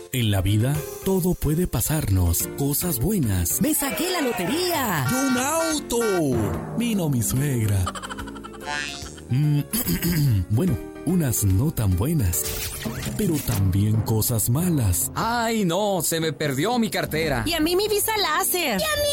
En la vida, todo puede pasarnos. Cosas buenas. ¡Me saqué la lotería! ¡Y un auto! Vino mi suegra. Bueno, unas no tan buenas, pero también cosas malas. ¡Ay, no! Se me perdió mi cartera. Y a mí mi visa láser.